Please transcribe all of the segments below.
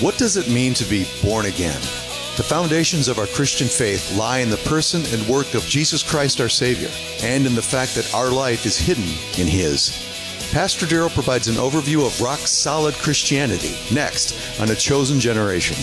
What does it mean to be born again? The foundations of our Christian faith lie in the person and work of Jesus Christ our Savior, and in the fact that our life is hidden in His. Pastor Darrell provides an overview of rock-solid Christianity, next on A Chosen Generation.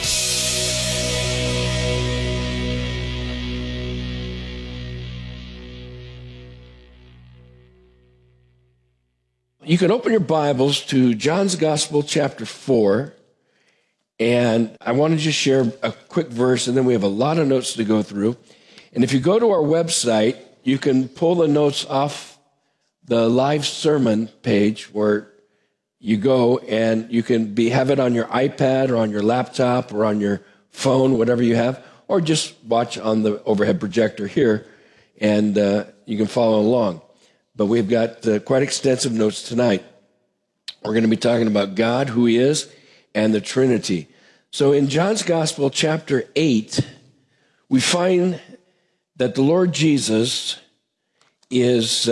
You can open your Bibles to John's Gospel, chapter 4, and I want to just share a quick verse, and then we have a lot of notes to go through. And if you go to our website, you can pull the notes off the live sermon page where you go, and you can have it on your iPad or on your laptop or on your phone, whatever you have, or just watch on the overhead projector here, and you can follow along. But we've got quite extensive notes tonight. We're going to be talking about God, who He is, and the Trinity. So in John's Gospel, chapter 8, we find that the Lord Jesus is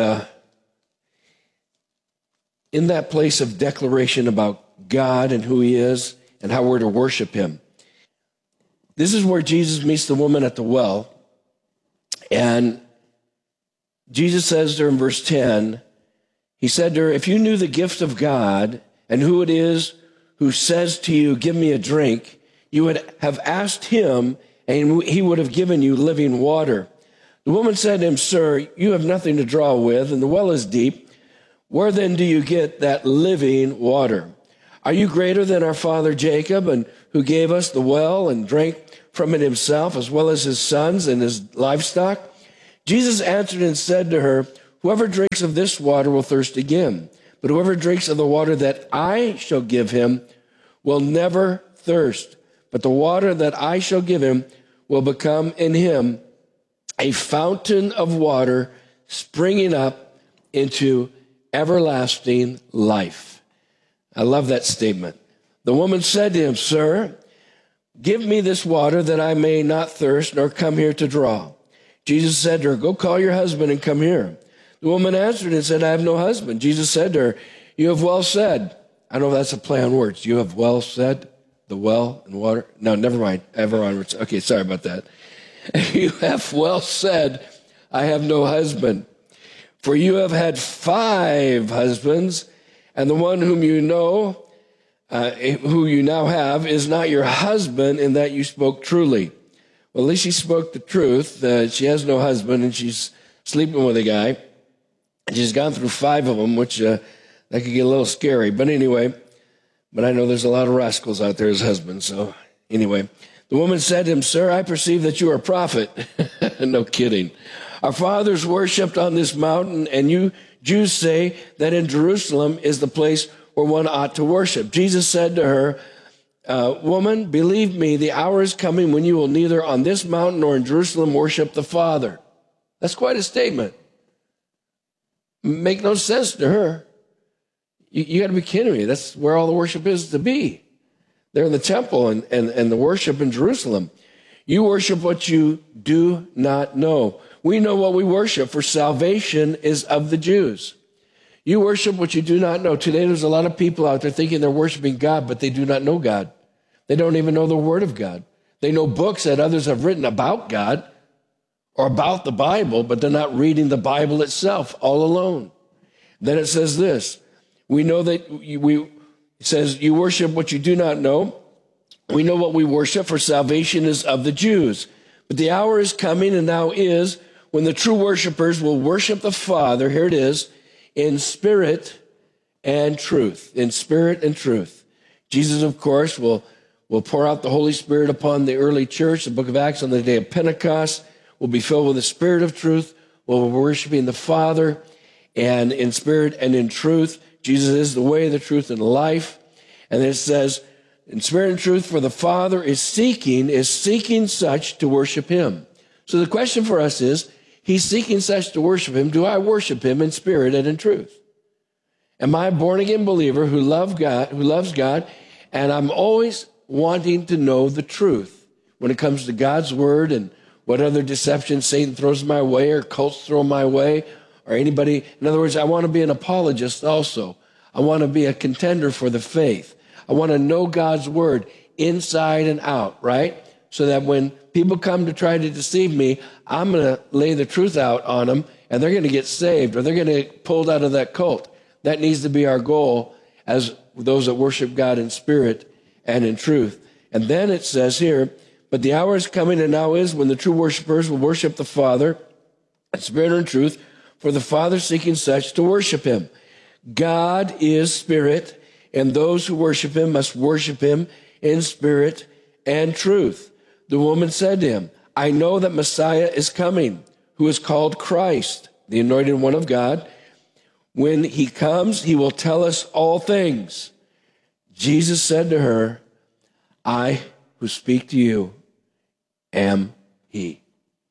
in that place of declaration about God and who He is and how we're to worship Him. This is where Jesus meets the woman at the well, and Jesus says to her in verse 10, He said to her, "If you knew the gift of God and who it is who says to you, 'Give me a drink,' you would have asked Him, and He would have given you living water." The woman said to Him, "Sir, you have nothing to draw with, and the well is deep. Where then do you get that living water? Are you greater than our father Jacob, and who gave us the well and drank from it himself, as well as his sons and his livestock?" Jesus answered and said to her, "Whoever drinks of this water will thirst again, but whoever drinks of the water that I shall give him will never thirst. But the water that I shall give him will become in him a fountain of water springing up into everlasting life." I love that statement. The woman said to Him, "Sir, give me this water that I may not thirst nor come here to draw." Jesus said to her, "Go call your husband and come here." The woman answered and said, "I have no husband." Jesus said to her, "You have well said." I don't know if that's a play on words. You have well said, the well and water. No, never mind. Ever onwards. Okay, sorry about that. "You have well said, I have no husband. For you have had 5 husbands, and the one whom you know, who you now have, is not your husband, in that you spoke truly." Well, at least she spoke the truth. She has no husband, and she's sleeping with a guy. She's gone through 5 of them, which that could get a little scary. But anyway, I know there's a lot of rascals out there as husbands. So anyway, the woman said to Him, "Sir, I perceive that you are a prophet." No kidding. "Our fathers worshipped on this mountain, and you Jews say that in Jerusalem is the place where one ought to worship." Jesus said to her, "Woman, believe me, the hour is coming when you will neither on this mountain nor in Jerusalem worship the Father." That's quite a statement. Make no sense to her. You got to be kidding me. That's where all the worship is to be. They're in the temple and the worship in Jerusalem. "You worship what you do not know. We know what we worship, for salvation is of the Jews. You worship what you do not know." Today there's a lot of people out there thinking they're worshiping God, but they do not know God. They don't even know the Word of God. They know books that others have written about God or about the Bible, but they're not reading the Bible itself all alone. Then it says this, we know that it says, "You worship what you do not know. We know what we worship, for salvation is of the Jews. But the hour is coming, and now is, when the true worshipers will worship the Father," here it is, "in spirit and truth." In spirit and truth. Jesus, of course, will pour out the Holy Spirit upon the early church. The book of Acts, on the day of Pentecost, will be filled with the Spirit of truth. We'll be worshiping the Father, and in spirit and in truth. Jesus is the way, the truth, and the life. And then it says, "In spirit and truth, for the Father is seeking such to worship Him." So the question for us is, He's seeking such to worship Him. Do I worship Him in spirit and in truth? Am I a born-again believer who loves God, and I'm always wanting to know the truth when it comes to God's Word and what other deception Satan throws my way or cults throw my way or anybody. In other words, I want to be an apologist also. I want to be a contender for the faith. I want to know God's word inside and out, right? So that when people come to try to deceive me, I'm going to lay the truth out on them, and they're going to get saved, or they're going to get pulled out of that cult. That needs to be our goal as those that worship God in spirit and in truth. And then it says here, but the hour is coming and now is when the true worshipers will worship the Father in spirit and truth, for the Father seeking such to worship him. God is spirit, and those who worship him must worship him in spirit and truth. The woman said to him, I know that Messiah is coming, who is called Christ, the anointed one of God. When he comes, he will tell us all things. Jesus said to her, I who speak to you am he.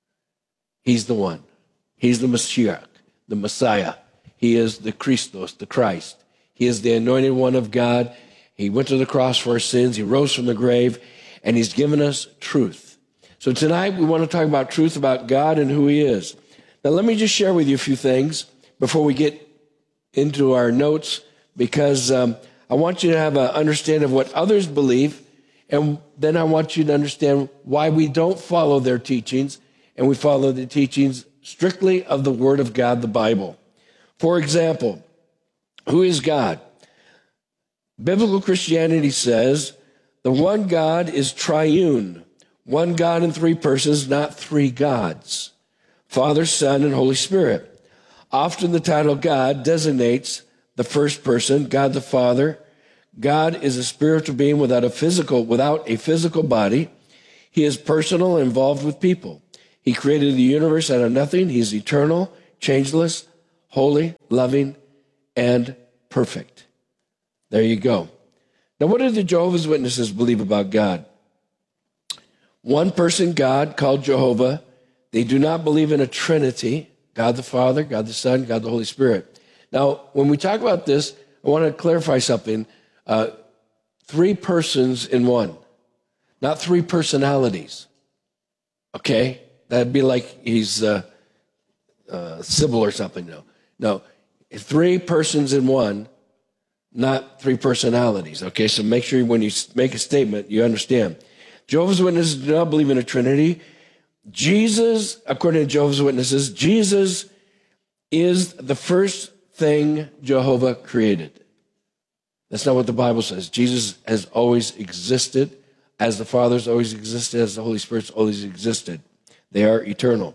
He's the one. He's the Mashiach, the Messiah. He is the Christos, the Christ. He is the anointed one of God. He went to the cross for our sins. He rose from the grave, and he's given us truth. So tonight we want to talk about truth about God and who he is. Now let me just share with you a few things before we get into our notes, because I want you to have an understanding of what others believe, and then I want you to understand why we don't follow their teachings, and we follow the teachings strictly of the Word of God, the Bible. For example, who is God? Biblical Christianity says the one God is triune, one God in three persons, not three gods, Father, Son, and Holy Spirit. Often the title God designates the first person, God the Father. God is a spiritual being without a physical body. He is personal and involved with people. He created the universe out of nothing. He's eternal, changeless, holy, loving, and perfect. There you go. Now, what do the Jehovah's Witnesses believe about God? One person God called Jehovah. They do not believe in a Trinity, God the Father, God the Son, God the Holy Spirit. Now, when we talk about this, I want to clarify something. Three persons in one, not three personalities. Okay? That'd be like he's Sybil or something. No, three persons in one, not three personalities. Okay, so make sure when you make a statement, you understand. Jehovah's Witnesses do not believe in a Trinity. Jesus, according to Jehovah's Witnesses, Jesus is the first thing Jehovah created. That's not what the Bible says. Jesus has always existed, as the Father's always existed, as the Holy Spirit's always existed. They are eternal.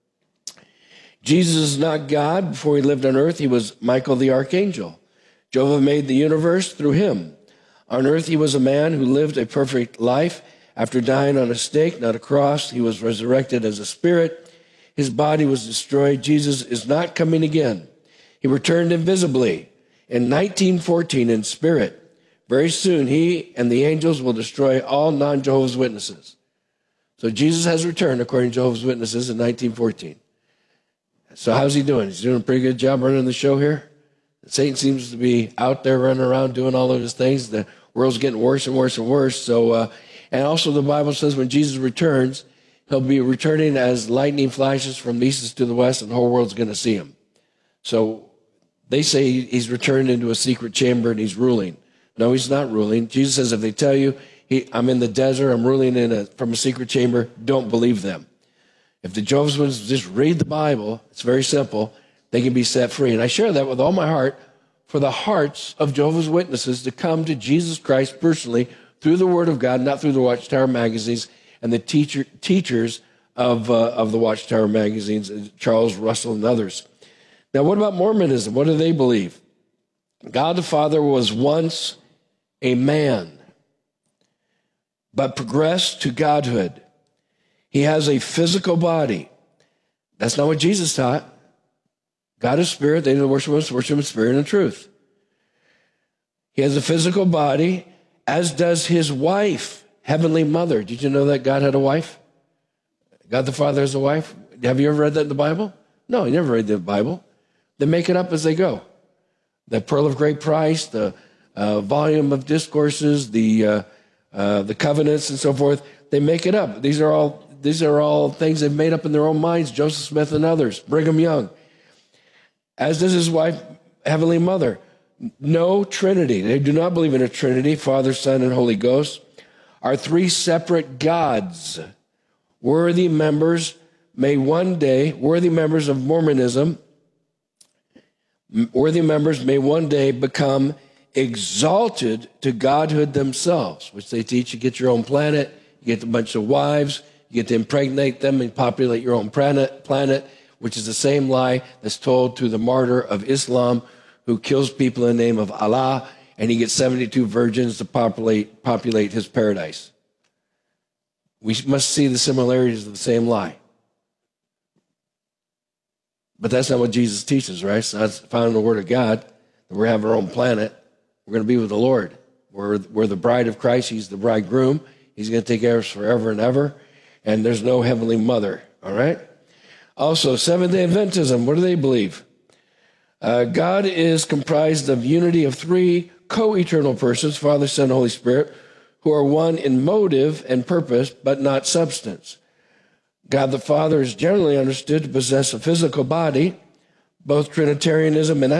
Jesus is not God. Before he lived on earth, he was Michael the archangel. Jehovah made the universe through him. On earth, he was a man who lived a perfect life. After dying on a stake, not a cross, he was resurrected as a spirit. His body was destroyed. Jesus is not coming again. He returned invisibly in 1914 in spirit. Very soon, he and the angels will destroy all non-Jehovah's Witnesses. So Jesus has returned, according to Jehovah's Witnesses, in 1914. So how's he doing? He's doing a pretty good job running the show here. Satan seems to be out there running around doing all of his things. The world's getting worse and worse and worse. So, and also the Bible says when Jesus returns, he'll be returning as lightning flashes from the east to the west, and the whole world's going to see him. So they say he's returned into a secret chamber and he's ruling. No, he's not ruling. Jesus says if they tell you, I'm in the desert, I'm ruling from a secret chamber, don't believe them. If the Jehovah's Witnesses just read the Bible, it's very simple, they can be set free. And I share that with all my heart for the hearts of Jehovah's Witnesses to come to Jesus Christ personally through the Word of God, not through the Watchtower magazines and the teachers of the Watchtower magazines, Charles Russell and others. Now, what about Mormonism? What do they believe? God the Father was once a man, but progressed to godhood. He has a physical body. That's not what Jesus taught. God is spirit. They that worship him in spirit and truth. He has a physical body, as does his wife, Heavenly Mother. Did you know that God had a wife? God the Father has a wife? Have you ever read that in the Bible? No, you never read the Bible. They make it up as they go. The Pearl of Great Price, the volume of discourses, the covenants and so forth, they make it up. These are all things they've made up in their own minds, Joseph Smith and others, Brigham Young. As does his wife, Heavenly Mother. no Trinity. They do not believe in a Trinity. Father, Son, and Holy Ghost are three separate gods. Worthy members of Mormonism, worthy members may one day become exalted to godhood themselves, which they teach. You get your own planet, you get a bunch of wives, you get to impregnate them and populate your own planet, which is the same lie that's told to the martyr of Islam who kills people in the name of Allah, and he gets 72 virgins to populate his paradise. We must see the similarities of the same lie. But that's not what Jesus teaches, right? So that's found in the Word of God. That we're having our own planet. We're going to be with the Lord. We're the bride of Christ. He's the bridegroom. He's going to take care of us forever and ever. And there's no heavenly mother, all right? Also, Seventh-day Adventism, what do they believe? God is comprised of unity of three co-eternal persons, Father, Son, and Holy Spirit, who are one in motive and purpose, but not substance. God the Father is generally understood to possess a physical body. Both Trinitarianism and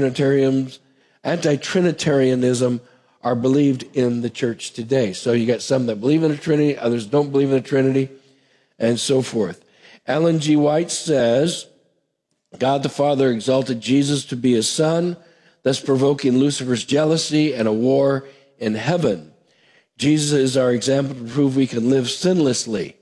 anti-Trinitarianism are believed in the church today. So you got some that believe in a Trinity, others don't believe in a Trinity, and so forth. Ellen G. White says, God the Father exalted Jesus to be his Son, thus provoking Lucifer's jealousy and a war in heaven. Jesus is our example to prove we can live sinlessly.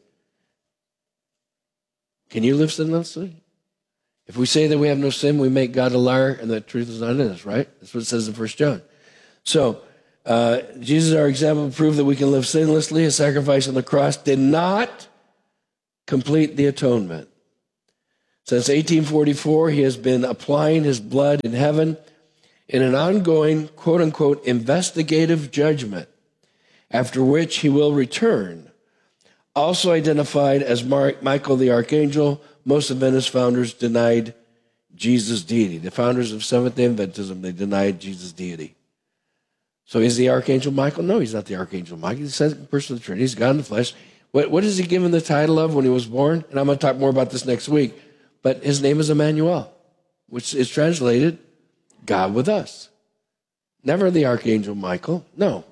Can you live sinlessly? If we say that we have no sin, we make God a liar and the truth is not in us, right? That's what it says in 1 John. So, Jesus is our example to prove that we can live sinlessly. His sacrifice on the cross did not complete the atonement. Since 1844, he has been applying his blood in heaven in an ongoing, quote-unquote, investigative judgment, after which he will return. Also identified as Michael the Archangel, most Adventist founders denied Jesus' deity. The founders of Seventh-day Adventism, they denied Jesus' deity. So is the Archangel Michael? No, he's not the Archangel Michael. He's the second person of the Trinity. He's God in the flesh. What is he given the title of when he was born? And I'm going to talk more about this next week. But his name is Emmanuel, which is translated God with us. Never the Archangel Michael. No.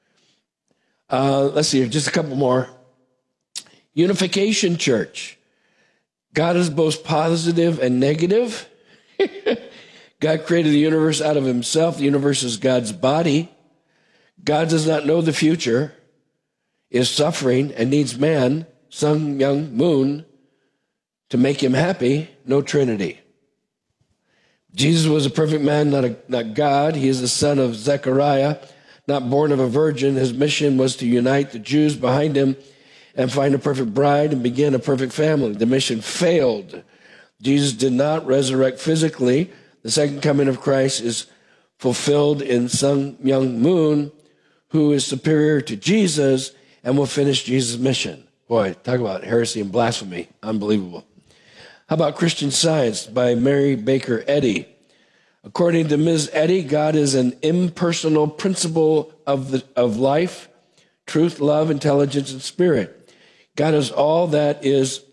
Let's see here, just a couple more. Unification Church. God is both positive and negative. God created the universe out of himself. The universe is God's body. God does not know the future, is suffering, and needs man, sun, young, moon, to make him happy. No Trinity. Jesus was a perfect man, not God. He is the son of Zechariah, not born of a virgin. His mission was to unite the Jews behind him and find a perfect bride and begin a perfect family. The mission failed. Jesus did not resurrect physically. The second coming of Christ is fulfilled in Sun Myung Moon, who is superior to Jesus and will finish Jesus' mission. Boy, talk about heresy and blasphemy. Unbelievable. How about Christian Science by Mary Baker Eddy? According to Ms. Eddy, God is an impersonal principle of life, truth, love, intelligence, and spirit. God is all that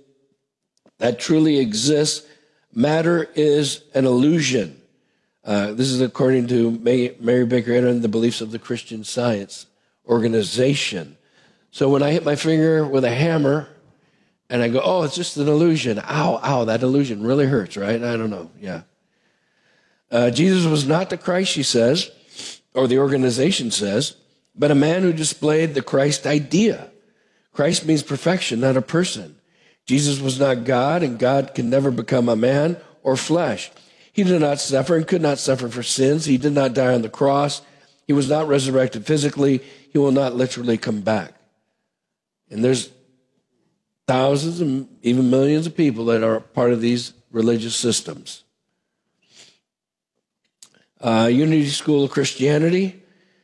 truly exists. Matter is an illusion. This is according to Mary Baker Eddy and the beliefs of the Christian Science organization. So when I hit my finger with a hammer and I go, oh, it's just an illusion. Ow, that illusion really hurts, right? I don't know. Yeah. Jesus was not the Christ, she says, or the organization says, but a man who displayed the Christ idea. Christ means perfection, not a person. Jesus was not God, and God can never become a man or flesh. He did not suffer and could not suffer for sins. He did not die on the cross. He was not resurrected physically. He will not literally come back. And there's thousands and even millions of people that are part of these religious systems. Unity School of Christianity.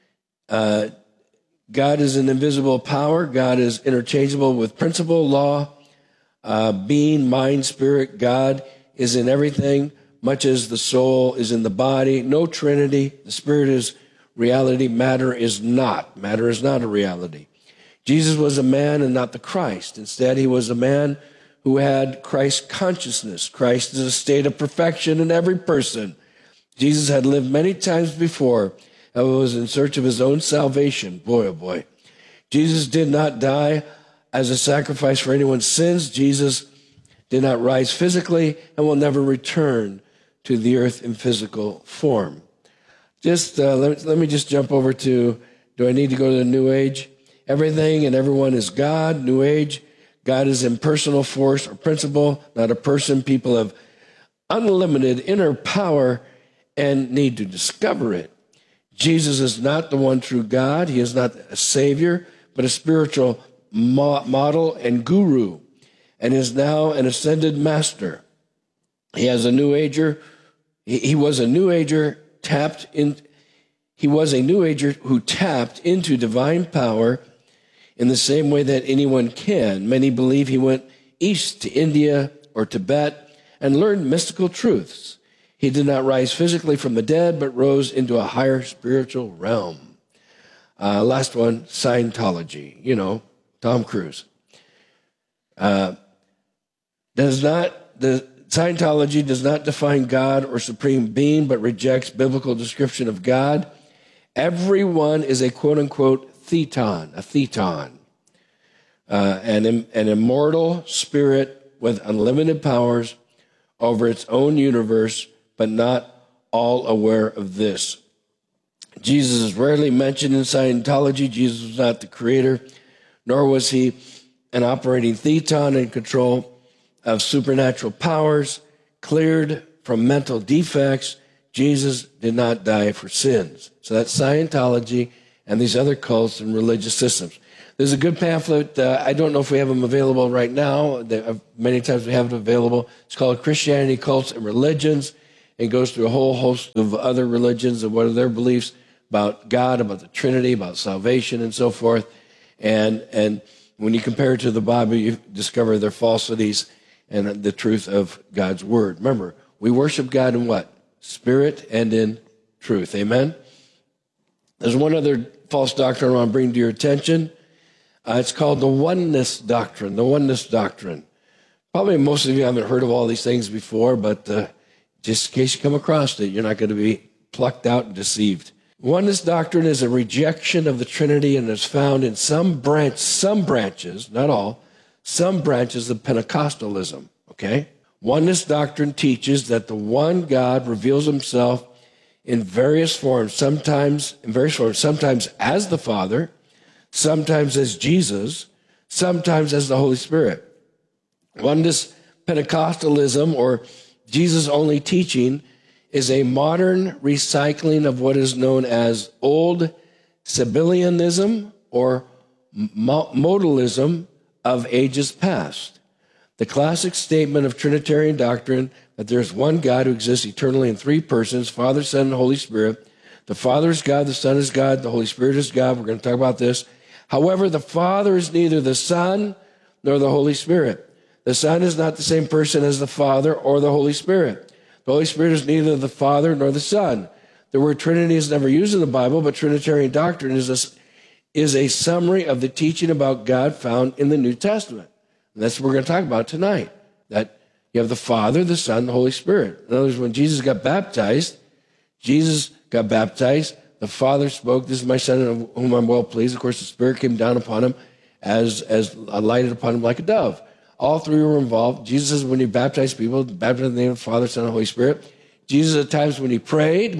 God is an invisible power. God is interchangeable with principle, law, being, mind, spirit. God is in everything, much as the soul is in the body. No Trinity. The spirit is reality. Matter is not. Matter is not a reality. Jesus was a man and not the Christ. Instead, he was a man who had Christ consciousness. Christ is a state of perfection in every person. Jesus had lived many times before and was in search of his own salvation. Boy, oh boy. Jesus did not die as a sacrifice for anyone's sins. Jesus did not rise physically and will never return to the earth in physical form. Let me just jump over to, do I need to go to the New Age? Everything and everyone is God. New Age, God is impersonal force or principle, not a person. People have unlimited inner power and need to discover it. Jesus is not the one true God. He is not a savior, but a spiritual model and guru, and is now an ascended master. He was a New Ager who tapped into divine power in the same way that anyone can. Many believe he went east to India or Tibet and learned mystical truths. He did not rise physically from the dead, but rose into a higher spiritual realm. Last one, Scientology, Tom Cruise. Scientology does not define God or supreme being, but rejects biblical description of God. Everyone is a quote-unquote thetan, an immortal spirit with unlimited powers over its own universe, but not all aware of this. Jesus is rarely mentioned in Scientology. Jesus was not the creator, nor was he an operating thetan in control of supernatural powers, cleared from mental defects. Jesus did not die for sins. So that's Scientology and these other cults and religious systems. There's a good pamphlet. I don't know if we have them available right now. Many times we have it available. It's called Christianity, Cults, and Religions. It goes through a whole host of other religions and what are their beliefs about God, about the Trinity, about salvation, and so forth. And when you compare it to the Bible, you discover their falsities and the truth of God's word. Remember, we worship God in what? Spirit and in truth. Amen? There's one other false doctrine I want to bring to your attention. It's called the oneness doctrine. The oneness doctrine. Probably most of you haven't heard of all these things before, but just in case you come across it, you're not going to be plucked out and deceived. Oneness doctrine is a rejection of the Trinity and is found in some branches, not all, some branches of Pentecostalism, okay? Oneness doctrine teaches that the one God reveals himself in various forms, sometimes as the Father, sometimes as Jesus, sometimes as the Holy Spirit. Oneness Pentecostalism, or Jesus-only teaching, is a modern recycling of what is known as Old Sabellianism or modalism of ages past. The classic statement of Trinitarian doctrine that there is one God who exists eternally in three persons, Father, Son, and Holy Spirit. The Father is God, the Son is God, the Holy Spirit is God. We're going to talk about this. However, the Father is neither the Son nor the Holy Spirit. The Son is not the same person as the Father or the Holy Spirit. The Holy Spirit is neither the Father nor the Son. The word Trinity is never used in the Bible, but Trinitarian doctrine is a summary of the teaching about God found in the New Testament. And that's what we're going to talk about tonight, that you have the Father, the Son, the Holy Spirit. In other words, when Jesus got baptized, the Father spoke, "This is my Son in whom I'm well pleased." Of course, the Spirit came down upon him as lighted upon him like a dove. All three were involved. Jesus says when he baptized people, baptized in the name of the Father, Son, and Holy Spirit. Jesus at times when he prayed,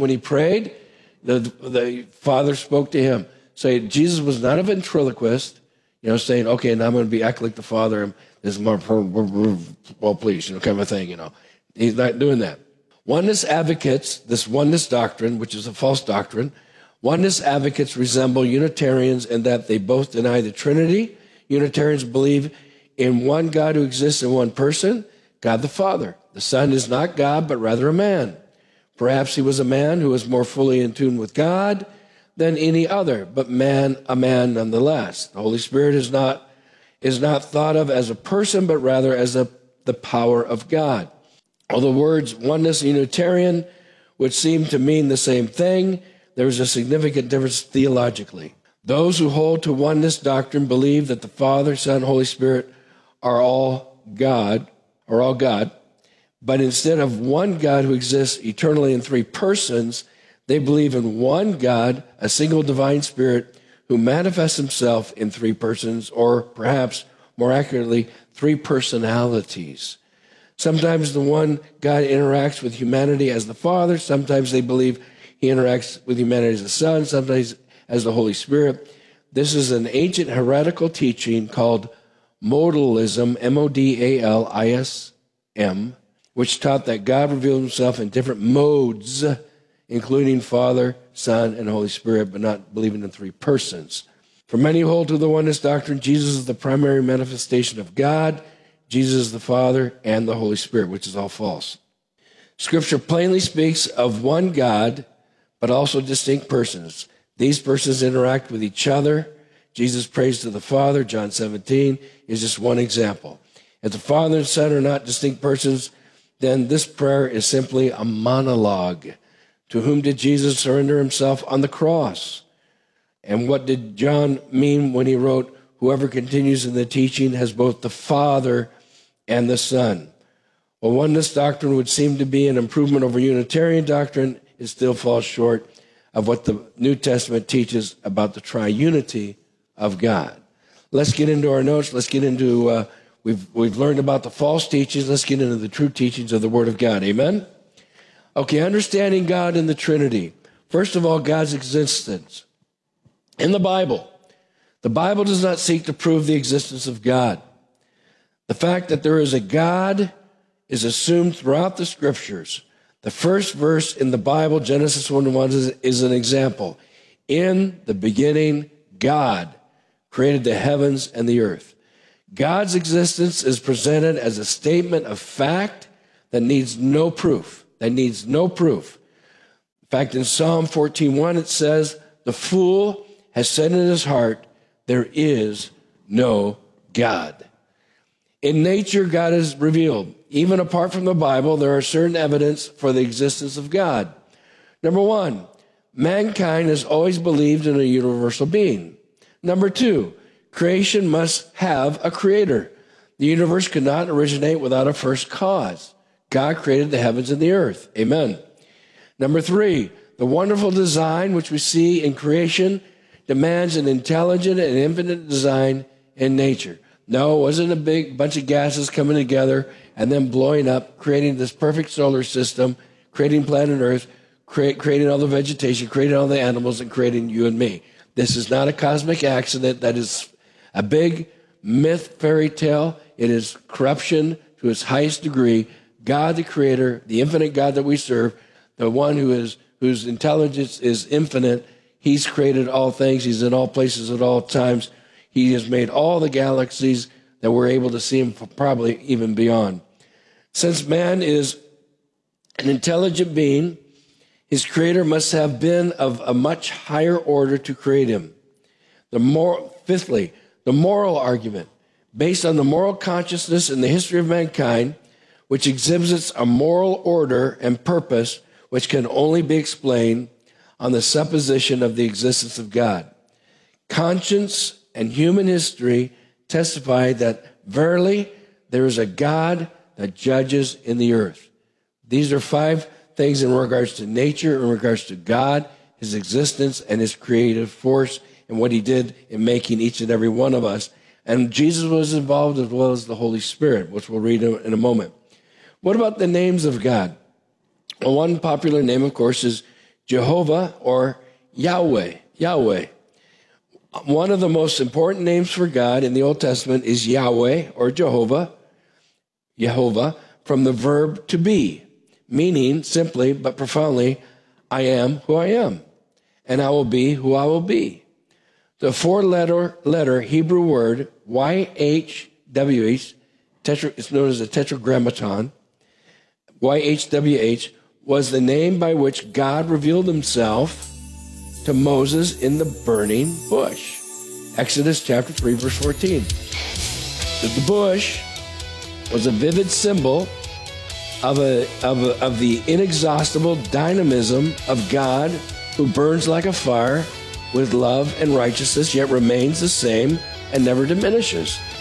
the Father spoke to him. So Jesus was not a ventriloquist, saying, okay, now I'm going to act like the Father. This is more well pleased, kind of a thing, He's not doing that. Oneness advocates, this oneness doctrine, which is a false doctrine, oneness advocates resemble Unitarians in that they both deny the Trinity. Unitarians believe in one God who exists in one person, God the Father. The Son is not God, but rather a man. Perhaps he was a man who was more fully in tune with God than any other, but a man nonetheless. The Holy Spirit is not thought of as a person, but rather as the power of God. Although words oneness and Unitarian would seem to mean the same thing, there is a significant difference theologically. Those who hold to oneness doctrine believe that the Father, Son, Holy Spirit are all God, But instead of one God who exists eternally in three persons, they believe in one God, a single divine spirit who manifests himself in three persons, or perhaps more accurately, three personalities. Sometimes the one God interacts with humanity as the Father. Sometimes they believe he interacts with humanity as the Son, sometimes as the Holy Spirit. This is an ancient heretical teaching called modalism, M-O-D-A-L-I-S-M, which taught that God revealed himself in different modes, including Father, Son, and Holy Spirit, but not believing in three persons. For many who hold to the oneness doctrine, Jesus is the primary manifestation of God, Jesus is the Father, and the Holy Spirit, which is all false. Scripture plainly speaks of one God, but also distinct persons. These persons interact with each other. Jesus prays to the Father, John 17, is just one example. If the Father and Son are not distinct persons, then this prayer is simply a monologue. To whom did Jesus surrender himself on the cross? And what did John mean when he wrote, whoever continues in the teaching has both the Father and the Son? Well, oneness doctrine would seem to be an improvement over Unitarian doctrine. It still falls short of what the New Testament teaches about the triunity of God. Let's get into our notes. Let's get into, we've learned about the false teachings. Let's get into the true teachings of the Word of God. Amen? Okay, understanding God in the Trinity. First of all, God's existence. In the Bible does not seek to prove the existence of God. The fact that there is a God is assumed throughout the Scriptures. The first verse in the Bible, Genesis 1:1, is an example. In the beginning, God created the heavens and the earth. God's existence is presented as a statement of fact that needs no proof. In fact, in Psalm 14:1, it says, the fool has said in his heart, there is no God. In nature, God is revealed. Even apart from the Bible, there are certain evidence for the existence of God. Number one, mankind has always believed in a universal being. Number two, creation must have a creator. The universe could not originate without a first cause. God created the heavens and the earth. Amen. Number three, the wonderful design which we see in creation demands an intelligent and infinite design in nature. No, it wasn't a big bunch of gases coming together and then blowing up, creating this perfect solar system, creating planet Earth, creating all the vegetation, creating all the animals, and creating you and me. This is not a cosmic accident. That is a big myth, fairy tale. It is corruption to its highest degree. God, the Creator, the infinite God that we serve, the one whose intelligence is infinite, he's created all things. He's in all places at all times. He has made all the galaxies that we're able to see him probably even beyond. Since man is an intelligent being, his creator must have been of a much higher order to create him. Fifthly, the moral argument. Based on the moral consciousness in the history of mankind, which exhibits a moral order and purpose which can only be explained on the supposition of the existence of God. Conscience and human history testify that verily there is a God that judges in the earth. These are 5 things in regards to nature, in regards to God, his existence, and his creative force, and what he did in making each and every one of us. And Jesus was involved as well as the Holy Spirit, which we'll read in a moment. What about the names of God? Well, one popular name, of course, is Jehovah or Yahweh. Yahweh. One of the most important names for God in the Old Testament is Yahweh or Jehovah, from the verb to be, meaning simply but profoundly, I am who I am, and I will be who I will be. The 4-letter Hebrew word YHWH, it's known as a tetragrammaton, YHWH, was the name by which God revealed himself to Moses in the burning bush. Exodus chapter 3, verse 14. The bush was a vivid symbol of the inexhaustible dynamism of God who burns like a fire with love and righteousness, yet remains the same and never diminishes.